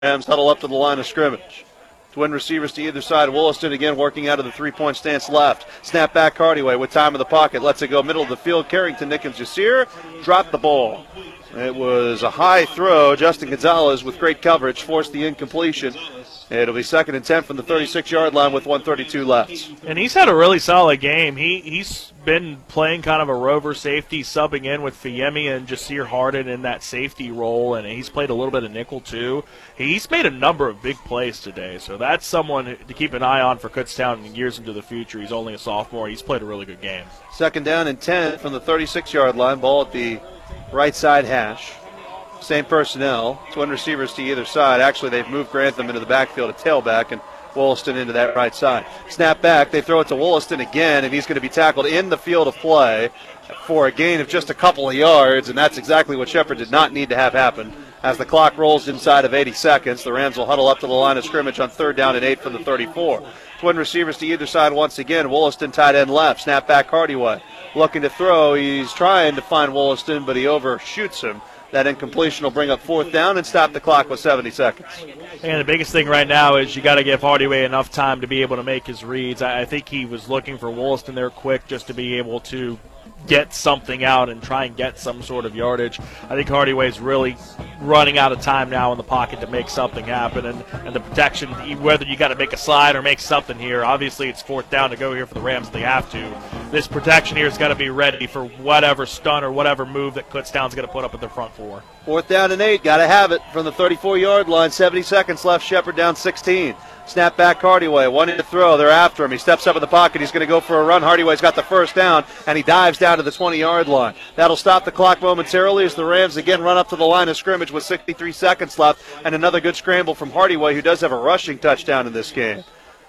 Rams huddle up to the line of scrimmage. Twin receivers to either side. Wollaston again working out of the three-point stance left. Snap back Hardyway with time in the pocket. Lets it go middle of the field. Carrington Nickens-Yasir dropped the ball. It was a high throw. Justin Gonzalez with great coverage forced the incompletion. It'll be 2nd and 10 from the 36-yard line with 1:32 left. And he's had a really solid game. He's been playing kind of a rover safety, subbing in with Fiemi and Jasir Harden in that safety role, and he's played a little bit of nickel too. He's made a number of big plays today, so that's someone to keep an eye on for Kutztown in years into the future. He's only a sophomore. He's played a really good game. 2nd down and 10 from the 36-yard line. Ball at the right side hash. Same personnel, twin receivers to either side. Actually, they've moved Grantham into the backfield at tailback and Wollaston into that right side. Snap back, they throw it to Wollaston again, and he's going to be tackled in the field of play for a gain of just a couple of yards, and that's exactly what Shepherd did not need to have happen. As the clock rolls inside of 80 seconds, the Rams will huddle up to the line of scrimmage on 3rd down and 8 from the 34. Twin receivers to either side once again. Wollaston tight end left. Snap back Hardyway. Looking to throw. He's trying to find Wollaston, but he overshoots him. That incompletion will bring up 4th down and stop the clock with 70 seconds. And the biggest thing right now is you got to give Hardyway enough time to be able to make his reads. I think he was looking for Wollaston there quick just to be able to get something out and try and get some sort of yardage. I think Hardyway's really running out of time now in the pocket to make something happen, and the protection, whether you got to make a slide or make something here, obviously it's 4th down to go here for the Rams if they have to. This protection here has got to be ready for whatever stunt or whatever move that Kutztown's going to put up at their front four. 4th down and 8, got to have it from the 34-yard line. 70 seconds left, Shepherd down 16. Snap back Hardyway, wanting to throw. They're after him. He steps up in the pocket. He's going to go for a run. Hardyway's got the 1st down, and he dives down to the 20-yard line. That'll stop the clock momentarily as the Rams again run up to the line of scrimmage with 63 seconds left, and another good scramble from Hardyway, who does have a rushing touchdown in this game.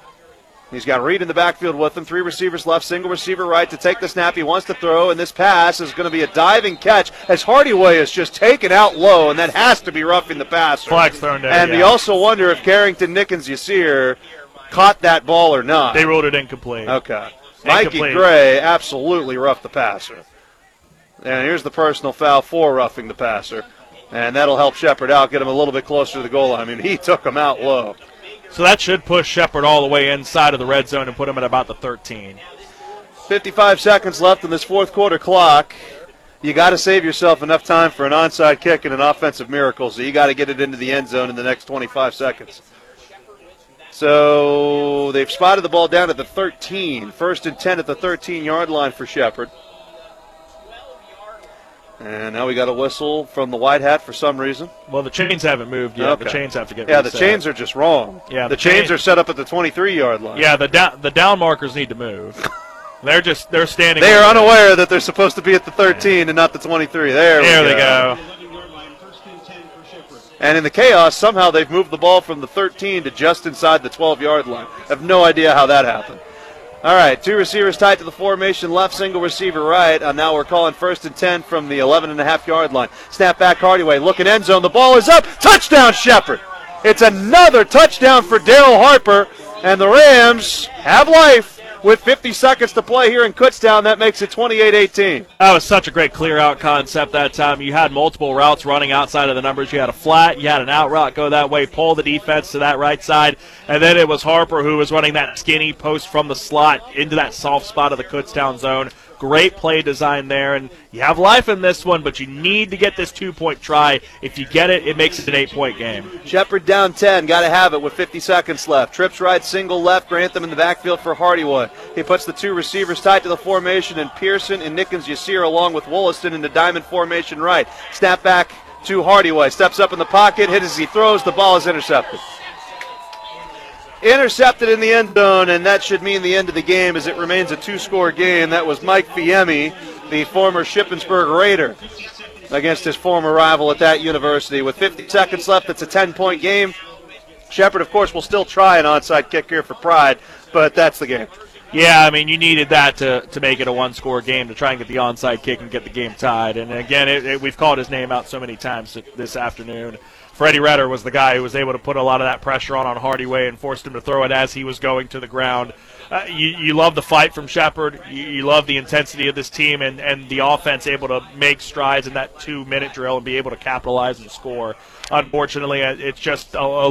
He's got Reed in the backfield with him. 3 receivers left, single receiver right to take the snap. He wants to throw, and this pass is going to be a diving catch as Hardyway is just taken out low, and that has to be roughing the passer. Flag's thrown down. And we also wonder if Carrington Nickens-Yasir caught that ball or not. They ruled it incomplete. Okay. Mikey Gray absolutely roughed the passer. And here's the personal foul for roughing the passer. And that'll help Shepherd out, get him a little bit closer to the goal line. I mean, he took him out low. So that should push Shepherd all the way inside of the red zone and put him at about the 13. 55 seconds left in this 4th quarter clock. You got to save yourself enough time for an onside kick and an offensive miracle, so you got to get it into the end zone in the next 25 seconds. So they've spotted the ball down at the 13. 1st and 10 at the 13-yard line for Shepherd. And now we got a whistle from the white hat for some reason. Well, the chains haven't moved yet. Okay. The chains have to get reset. The chains are just wrong. Yeah, the chains are set up at the 23-yard line. Yeah, the down markers need to move. They're standing. They are unaware that they're supposed to be at the 13 and not the 23. There they go. And in the chaos, somehow they've moved the ball from the 13 to just inside the 12-yard line. I have no idea how that happened. All right, 2 receivers tight to the formation left, single receiver right. And now we're calling 1st and 10 from the 11.5-yard line. Snap back Hardyway, looking end zone. The ball is up. Touchdown, Shepherd. It's another touchdown for Daryl Harper. And the Rams have life with 50 seconds to play here in Kutztown. That makes it 28-18. That was such a great clear-out concept that time. You had multiple routes running outside of the numbers. You had a flat, you had an out route go that way, pull the defense to that right side, and then it was Harper who was running that skinny post from the slot into that soft spot of the Kutztown zone. Great play design there, and you have life in this one, but you need to get this 2-point try. If you get it, it makes it an 8-point game. Shepherd down 10, got to have it with 50 seconds left. Trips right, single left, Grantham in the backfield for Hardyway. He puts the 2 receivers tight to the formation, and Pearson and Nickens-Yasir along with Wollaston in the diamond formation right. Snap back to Hardyway, steps up in the pocket, hit as he throws, the ball is intercepted. Intercepted in the end zone, and that should mean the end of the game as it remains a 2-score game. That was Mike Fiemi, the former Shippensburg Raider, against his former rival at that university. With 50 seconds left, it's a 10-point game. Shepherd, of course, will still try an onside kick here for pride, but that's the game. Yeah, I mean, you needed that to make it a 1-score game to try and get the onside kick and get the game tied. And, again, we've called his name out so many times this afternoon. Freddie Redder was the guy who was able to put a lot of that pressure on Hardyway and forced him to throw it as he was going to the ground. You love the fight from Shepherd. You love the intensity of this team and the offense able to make strides in that 2-minute drill and be able to capitalize and score. Unfortunately, it's just a